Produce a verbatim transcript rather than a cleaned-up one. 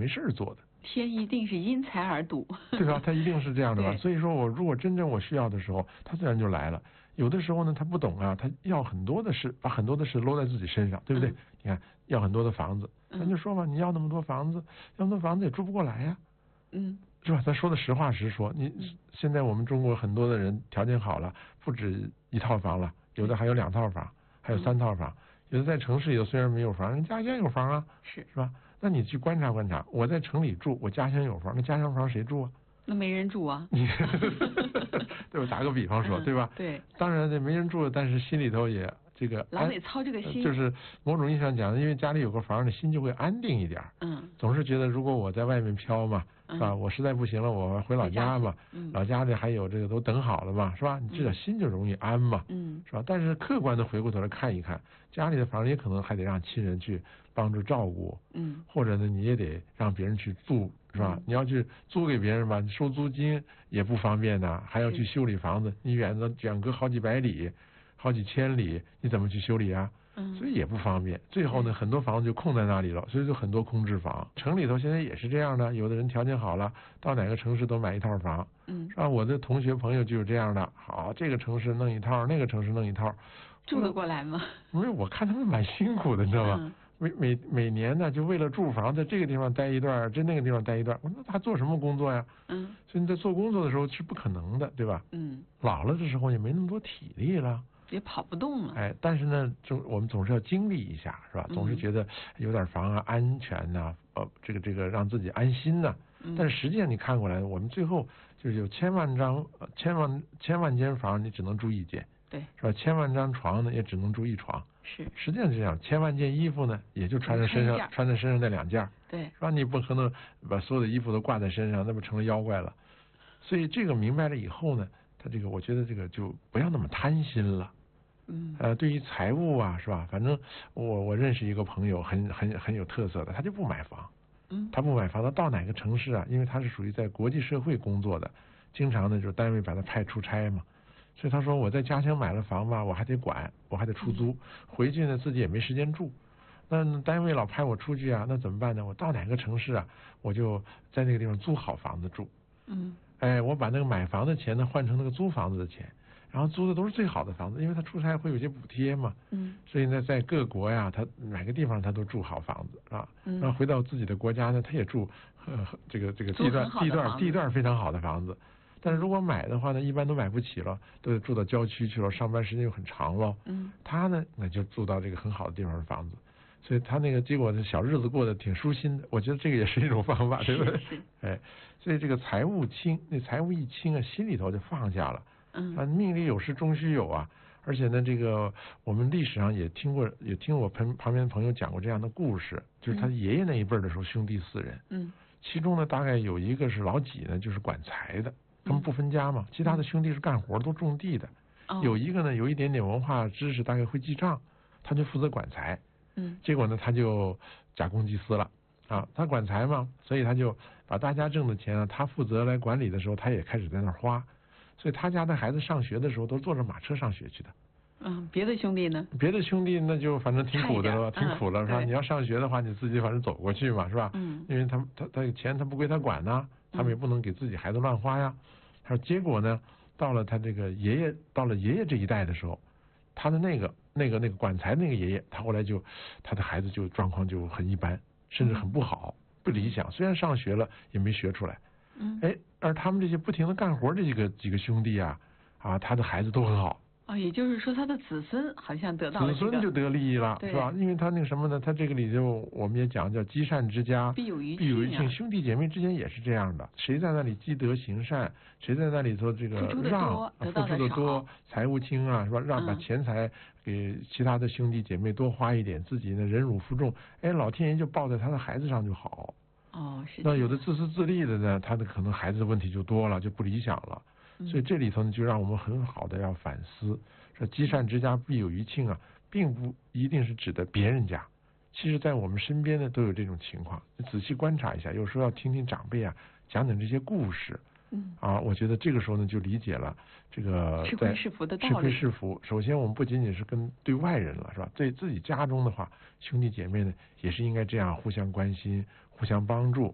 没事做的。 天一定是因材而笃， 对吧？他一定是这样的吧？所以说我如果真正我需要的时候，他自然就来了。有的时候呢，他不懂啊，他要很多的事，把很多的事搂在自己身上，对不对？嗯、你看，要很多的房子，咱就说吧，你要那么多房子，要那么多房子也住不过来呀，嗯，是吧？咱说的实话实说，你、嗯、现在我们中国很多的人条件好了，不止一套房了，有的还有两套房，还有三套房。嗯有的在城市里头虽然没有房，人家乡有房啊，是是吧？那你去观察观察，我在城里住，我家乡有房，那家乡房谁住啊？ 那没人住啊。 对吧？打个比方说，嗯、对吧？ 对。 当然这没人住，但是心里头也这个老得操这个心， 就是某种意义上讲，因为家里有个房，心就会安定一点。嗯。总是觉得如果我在外面飘嘛，是吧？嗯、我实在不行了，我回老家嘛，嗯、老家里还有这个都等好了嘛，是吧？你至少心就容易安嘛，嗯，是吧？但是客观的回过头来看一看，家里的房也可能还得让亲人去帮助照顾，嗯，或者呢你也得让别人去住。是吧？你要去租给别人吧，你收租金也不方便呐，还要去修理房子，你远的远隔好几百里、好几千里，你怎么去修理啊？嗯，所以也不方便。最后呢，很多房子就空在那里了，所以就很多空置房。城里头现在也是这样的，有的人条件好了，到哪个城市都买一套房，嗯，是吧？我的同学朋友就有这样的，好，这个城市弄一套，那个城市弄一套， 住得过来吗？ 因为我看他们蛮辛苦的，你知道吧？嗯每每每年呢，就为了住房，在这个地方待一段，在那个地方待一段。我说他做什么工作呀？嗯，所以你在做工作的时候是不可能的，对吧？嗯，老了的时候也没那么多体力了， 也跑不动了。 哎，但是呢，就我们总是要经历一下，是吧？总是觉得有点房啊，安全呐、啊，呃，这个这个让自己安心呐、啊。嗯、但是实际上你看过来，我们最后就是有千万张、千万千万间房，你只能住一间。对，是吧？千万张床呢，也只能住一床。是，实际上是这样。千万件衣服呢，也就穿在身上，穿在身上那两件。对，是吧？你不可能把所有的衣服都挂在身上，那不成了妖怪了。所以这个明白了以后呢，他这个我觉得这个就不要那么贪心了。嗯。呃，对于财务啊，是吧？反正我我认识一个朋友，很很很有特色的，他就不买房。嗯。他不买房，他到哪个城市啊？因为他是属于在国际社会工作的，经常呢就是单位把他派出差嘛。所以他说我在家乡买了房吧，我还得管，我还得出租，回去呢自己也没时间住。那单位老派我出去啊，那怎么办呢？我到哪个城市啊，我就在那个地方租好房子住。嗯。哎，我把那个买房的钱呢换成那个租房子的钱，然后租的都是最好的房子，因为他出差会有些补贴嘛。嗯。所以呢，在各国呀，他哪个地方他都住好房子啊。嗯。然后回到自己的国家呢，他也住呃这个这个地段地段地段非常好的房子。但是如果买的话呢，一般都买不起了，都得住到郊区去了，上班时间又很长了。嗯，他呢，那就住到这个很好的地方的房子，所以他那个结果呢，小日子过得挺舒心的。我觉得这个也是一种方法，对不对？是。哎，所以这个财务轻，那财务一轻啊，心里头就放下了。嗯。啊，命里有时终须有啊。而且呢，这个我们历史上也听过，也听我旁旁边的朋友讲过这样的故事，就是他爷爷那一辈的时候，兄弟四人。嗯。其中呢，大概有一个是老几呢，就是管财的。他们不分家嘛，其他的兄弟是干活都种地的，哦、有一个呢有一点点文化知识，大概会记账，他就负责管财。嗯，结果呢他就假公济私了啊，他管财嘛，所以他就把大家挣的钱啊，他负责来管理的时候，他也开始在那儿花，所以他家的孩子上学的时候都坐着马车上学去的。 嗯，别的兄弟呢？ 别的兄弟那就反正挺苦的了，挺苦了，是吧？你要上学的话，你自己反正走过去嘛，是吧？嗯，因为他他他钱他不归他管呐。他们也不能给自己孩子乱花呀。他说结果呢，到了他这个爷爷，到了爷爷这一代的时候，他的那个那个那个管财那个爷爷，他后来就他的孩子就状况就很一般，甚至很不好，不理想。虽然上学了，也没学出来。嗯。哎，而他们这些不停的干活这几个几个兄弟啊，啊，他的孩子都很好。 哦，也就是说他的子孙好像得到了、这个、 子孙就得利益了，是吧？因为他那个什么呢？他这个里头我们也讲叫积善之家必有余庆、啊， 必有余庆，兄弟姐妹之间也是这样的。谁在那里积德行善，谁在那里头这个让付出的多，财务轻啊，是吧？让把钱财给其他的兄弟姐妹多花一点，嗯、自己呢忍辱负重，哎，老天爷就报在他的孩子上就好。 哦，是。 那有的自私自利的呢，他的可能孩子的问题就多了，就不理想了。所以这里头呢，就让我们很好的要反思，说积善之家必有余庆啊，并不一定是指的别人家，其实在我们身边呢都有这种情况。仔细观察一下，有时候要听听长辈啊讲讲这些故事，嗯啊，我觉得这个时候呢就理解了这个吃亏是福的道理。 吃亏是福，首先我们不仅仅是跟对外人了，是吧？对自己家中的话，兄弟姐妹呢也是应该这样互相关心、互相帮助。